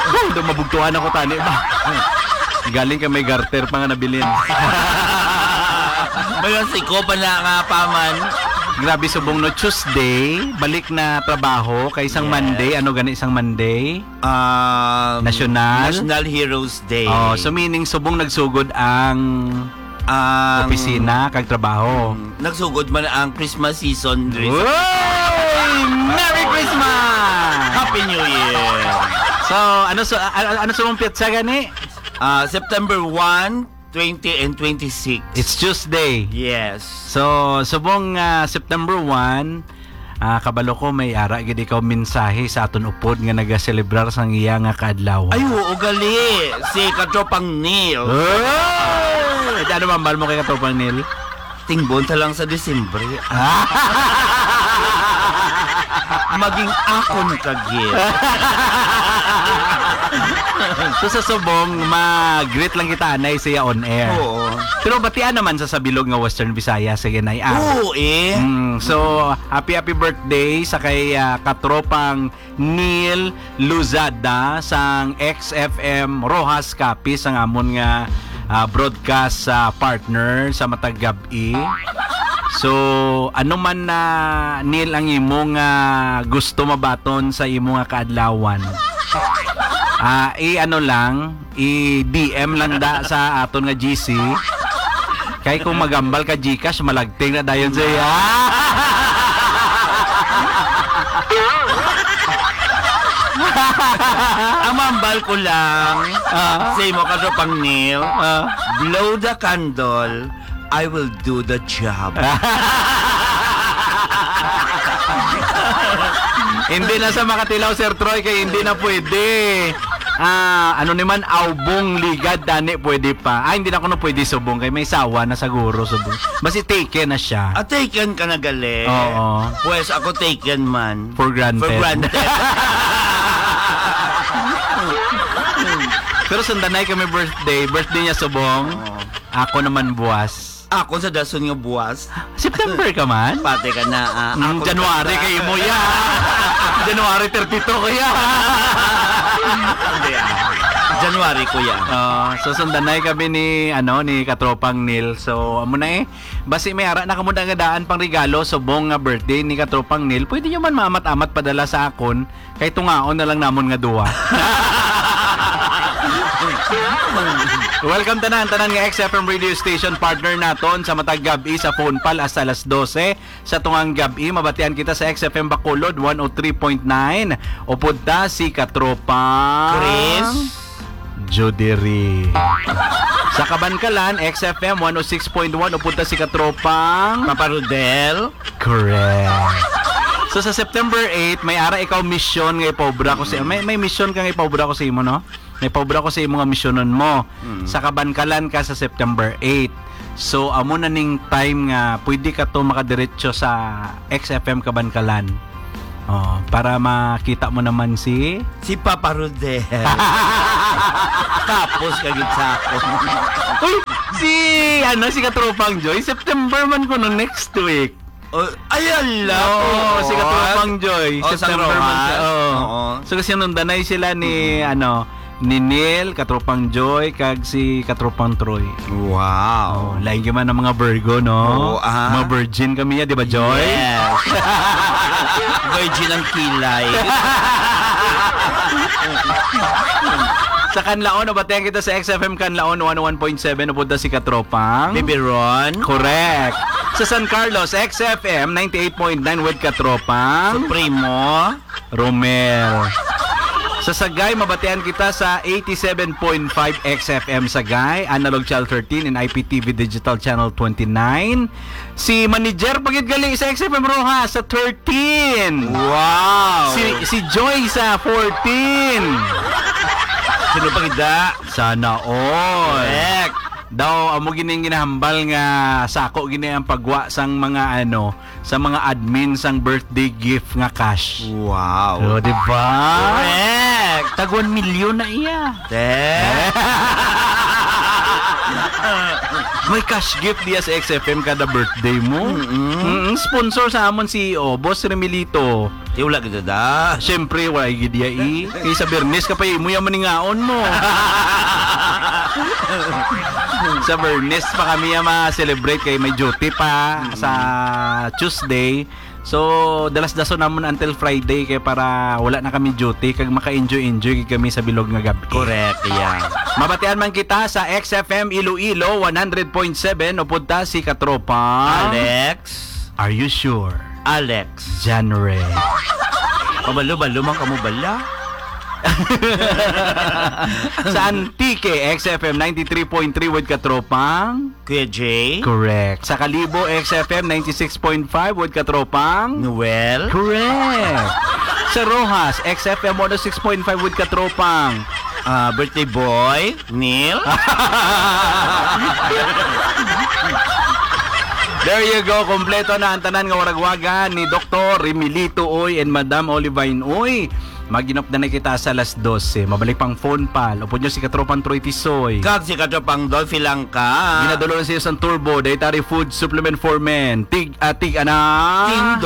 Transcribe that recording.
Mabugtuhan ako tani ba? Galing ka may garter pa nga nabilin. Mayroon siko pa na nga paman. Grabe subong no Tuesday, balik na trabaho kay isang Monday. Ano gani isang Monday? National Heroes Day. Oh, so meaning subong nagsugod ang opisina kag trabaho. Nagsugod man ang Christmas season. Merry Christmas! Happy New Year! So, ano sumong piyatsa gani? September 1, 20 and 26. It's Tuesday. Yes. So, subong September 1, kabalo ko may ara gid ikaw mensahe sa aton upod nga naga-celebrar sang iya nga kaadlaw. Ay, oo, gali. Si Katropang Neil. Ano mambal mo kay Katropang Neil? Tingbon ta lang sa Disyembre. Maging akon kagit. So sa subong, mag-greet lang kita anay siya on air. Oo. Pero batian naman sa bilog nga Western Visayas sige nay. Oo So happy birthday sa kay Katropang Neil Luzada sang XFM Rojas Capiz ang amon nga broadcast partner sa matag gabi. So ano man na Neil ang imong gusto mabaton sa imong kaadlawan. I-DM lang da sa aton nga GC. Kay kung magambal ka Gcash, malagting na dayon siya. Ang mambal ko lang sa imo Katropang Neil, blow the candle, I will do the job. Hindi na sa Makatilaw, Sir Troy, kaya hindi na pwede. Ano naman, aubong ligad, dani pwede pa. Hindi na ko na pwede subong, kaya may sawa na siguro subong. Basi taken na siya. Taken ka na gali. Oo. Pues ako taken man. For granted. Pero sandanay kami birthday niya subong. Ako naman buwas. Ako sa dason nga buwas. September ka man? Pati ka na. January kayo mo ya. January 32 kaya. January ko yan. So sundanay kami ni Katropang Neil. So amo na basi may ara na kamo nga daan pang regalo subong nga birthday ni Katropang Neil. Pwede nyo man maamat-amat padala sa akon kay tungaon na lang namon nga duwa. Welcome tanan nga XFM radio station partner naton sa matag gabi sa phone pal hasta alas 12 sa tungang gabi. Mabatian kita sa XFM Bacolod 103.9 upod ta si Katropang Chris Joderi. Sa Kabankalan XFM 106.1 upod ta si Katropang Papa Rodel. Correct. So sa September 8 may ara ikaw mission nga ipobra ko sa may mission ka nga ipobra ko sa imo no? May paubra ko sa imong mga misyonon mo. Sa Kabankalan ka sa September 8. So amo na ning time nga pwede ka to makadiretso sa XFM Kabankalan. Para makita mo naman si Papa Rodel. Tapos kagit sa ako. Uy, si Katropang Joy September man ko no next week. Si Katropang Joy September man siya. So kasi nundanay sila ni ni Neil, Katropang Joy, kag si Katropang Troy. Wow. Lain man ng mga Virgo, no? Mga virgin kami di ba, Joy? Yes. Virgin ang kilay. Sa Kanlaon, nabatayan kita sa XFM Kanlaon 101.7, napunta si Katropang Bibiron. Correct. Sa San Carlos, XFM 98.9 with Katropang Supremo Romel. Sa Sagay, mabatian kita sa 87.5 XFM Sagay, Analog Channel 13 and IPTV Digital Channel 29. Si Manager pagit gali sa XFM Rojas sa 13. Wow. Si Joy sa 14. Sino pagida? Sana all. Correct. Daw amo gining ginahambal nga sako gini ang pagwa sang mga sa mga admin sang birthday gift nga cash. Wow. So, di ba? Correct. Tag 1 million na iya. May cash gift diya sa XFM kada birthday mo. Sponsor sa amon CEO, Boss Remilito. Wala kita da. Siyempre, wala gidiya Kaya sa Bernes ka pa mo yung maningaon mo. Sa Bernes pa kami ma-celebrate kay may duty pa sa Tuesday. So, dalas-daso namon until Friday kay para wala na kami duty kag maka-enjoy kami sa bilog nga gabi. Correct, yeah. Mabatian man kita sa XFM Iloilo 100.7 o punta si Katropa. Alex. Are you sure? Alex. January. Pabalo-balo man kamo bala. Sa Antique XFM 93.3 with Katropang. Kuya Jay. Correct. Sa Kalibo XFM 96.5 with Katropang. Noel. Correct. Sa Rojas XFM 106.5 with Katropang. Birthday boy. Neil. There you go, kompleto na ang tanan nga waragwagan ni Dr. Remilito Oy and Madam Olivine Oy. Maginop na kita sa alas 12. Mabalik pang phone pal. Upod nyo si Katropan Troy Tisoy. Kag si Katropang Dolphy lang ka. Ginadalo na siya sa Turbo Dietary Food Supplement for Men. Tig na. Tindo.